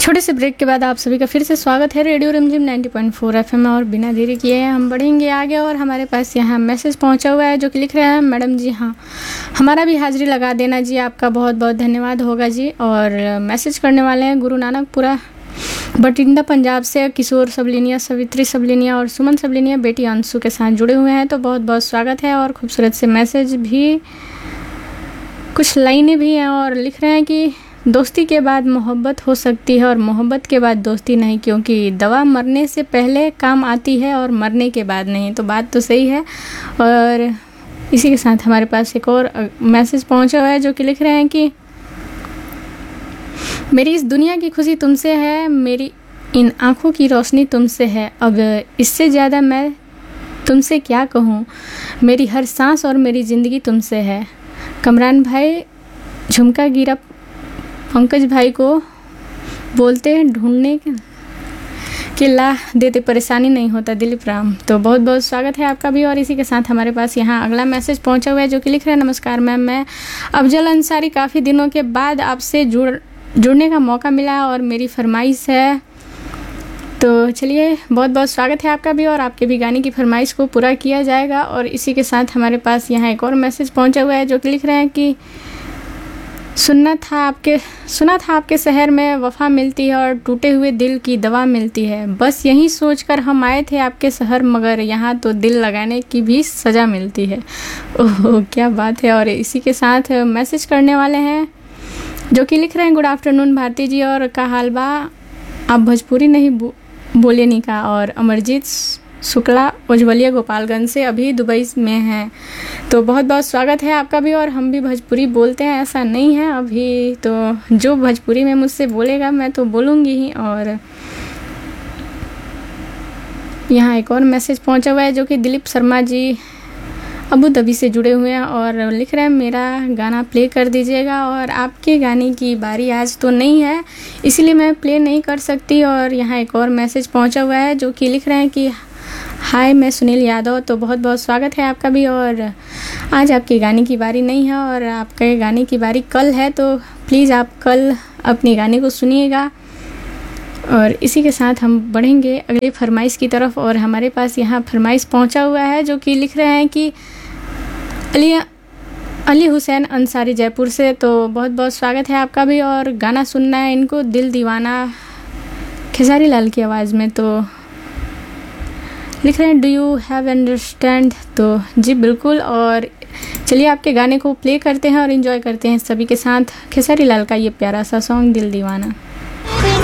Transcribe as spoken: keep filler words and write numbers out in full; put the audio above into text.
छोटे से ब्रेक के बाद आप सभी का फिर से स्वागत है रेडियो रिमझिम नब्बे पॉइंट चार एफएम में। और बिना देरी किए हम बढ़ेंगे आगे। और हमारे पास यहाँ मैसेज पहुँचा हुआ है जो कि लिख रहे हैं, मैडम जी हाँ हमारा भी हाजिरी लगा देना जी, आपका बहुत बहुत धन्यवाद होगा जी। और मैसेज करने वाले हैं गुरु नानकपुरा बठिंडा पंजाब से किशोर सबलिनिया, सवित्री सबलिनिया और सुमन सबलिनिया बेटी अंशु के साथ जुड़े हुए हैं, तो बहुत बहुत स्वागत है। और खूबसूरत से मैसेज भी, कुछ लाइनें भी हैं और लिख रहे हैं कि दोस्ती के बाद मोहब्बत हो सकती है और मोहब्बत के बाद दोस्ती नहीं, क्योंकि दवा मरने से पहले काम आती है और मरने के बाद नहीं। तो बात तो सही है। और इसी के साथ हमारे पास एक और मैसेज पहुंचा हुआ है जो कि लिख रहे हैं कि मेरी इस दुनिया की खुशी तुमसे है, मेरी इन आँखों की रोशनी तुमसे है, अब इससे ज़्यादा मैं तुमसे क्या कहूँ, मेरी हर सांस और मेरी ज़िंदगी तुमसे है। कमरान भाई झुमका गिरा पंकज भाई को बोलते हैं ढूंढने के ला देते, परेशानी नहीं होता दिलीप राम। तो बहुत बहुत स्वागत है आपका भी। और इसी के साथ हमारे पास यहाँ अगला मैसेज पहुँचा हुआ है जो कि लिख रहे हैं, नमस्कार मैम, मैं अफजल अंसारी, काफ़ी दिनों के बाद आपसे जुड़ जुड़ने का मौका मिला और मेरी फरमाइश है। तो चलिए बहुत बहुत स्वागत है आपका भी और आपके भी गाने की फरमाइश को पूरा किया जाएगा। और इसी के साथ हमारे पास यहाँ एक और मैसेज पहुँचा हुआ है जो कि लिख रहे हैं कि सुनना था आपके सुना था आपके शहर में वफ़ा मिलती है और टूटे हुए दिल की दवा मिलती है, बस यही सोचकर हम आए थे आपके शहर, मगर यहाँ तो दिल लगाने की भी सज़ा मिलती है। ओह क्या बात है। और इसी के साथ मैसेज करने वाले हैं जो कि लिख रहे हैं, गुड आफ्टरनून भारती जी, और का हाल बा, आप भोजपुरी नहीं बोले नहीं का। और अमरजीत शुक्ला उज्ज्वलिया गोपालगंज से अभी दुबई में हैं, तो बहुत बहुत स्वागत है आपका भी। और हम भी भोजपुरी बोलते हैं, ऐसा नहीं है अभी, तो जो भोजपुरी में मुझसे बोलेगा मैं तो बोलूँगी ही। और यहाँ एक और मैसेज पहुँचा हुआ है जो कि दिलीप शर्मा जी अबू धाबी से जुड़े हुए हैं और लिख रहे हैं, मेरा गाना प्ले कर दीजिएगा। और आपके गाने की बारी आज तो नहीं है, इसलिए मैं प्ले नहीं कर सकती। और यहाँ एक और मैसेज पहुँचा हुआ है जो कि लिख रहे हैं कि हाय मैं सुनील यादव, तो बहुत बहुत स्वागत है आपका भी। और आज आपके गाने की बारी नहीं है और आपके गाने की बारी कल है, तो प्लीज़ आप कल अपने गाने को सुनिएगा। और इसी के साथ हम बढ़ेंगे अगले फरमाइश की तरफ। और हमारे पास यहाँ फरमाइश पहुँचा हुआ है जो कि लिख रहे हैं कि अली अली हुसैन अंसारी जयपुर से, तो बहुत बहुत स्वागत है आपका भी। और गाना सुनना है इनको, दिल दीवाना, खेसारी लाल की आवाज़ में। तो लिख रहे हैं, डू यू हैव अंडरस्टैंड, तो जी बिल्कुल। और चलिए आपके गाने को प्ले करते हैं और एंजॉय करते हैं सभी के साथ खेसारी लाल का ये प्यारा सा सॉन्ग दिल दीवाना।